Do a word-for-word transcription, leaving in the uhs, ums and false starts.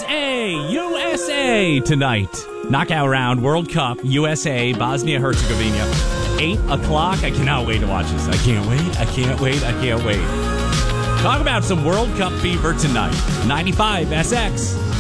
S A, U S A tonight. Knockout round, World Cup, U S A, Bosnia-Herzegovina. eight o'clock. I cannot wait to watch this. I can't wait. I can't wait. I can't wait. Talk about some World Cup fever tonight. ninety-five S X.